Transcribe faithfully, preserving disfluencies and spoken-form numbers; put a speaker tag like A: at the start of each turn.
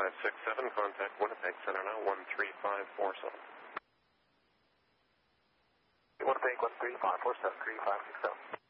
A: five six seven, contact Winnipeg Center now, one three five four seven.
B: Winnipeg, one three five four seven, three five six seven.